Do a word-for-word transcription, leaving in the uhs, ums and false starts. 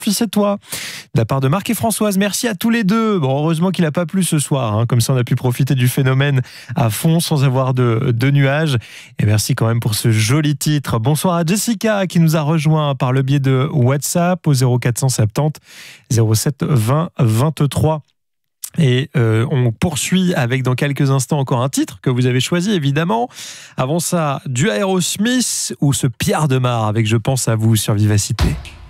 puis c'est toi. De la part de Marc et Françoise, merci à tous les deux. Bon, heureusement qu'il n'a pas plu ce soir, hein. Comme ça on a pu profiter du phénomène à fond sans avoir de, de nuages. Et merci quand même pour ce joli titre. Bonsoir à Jessica qui nous a rejoint par le biais de WhatsApp au zéro quatre cent soixante-dix zéro sept vingt vingt-trois. Et euh, on poursuit avec dans quelques instants encore un titre que vous avez choisi évidemment. Avant ça, du Aerosmith ou ce Pierre Demar avec Je pense à vous sur Vivacité.